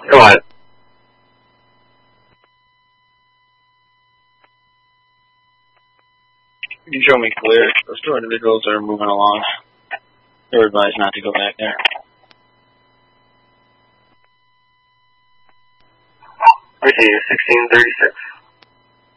Go ahead. You can show me clear. Those two individuals are moving along. They're advised not to go back there. Receive 1636.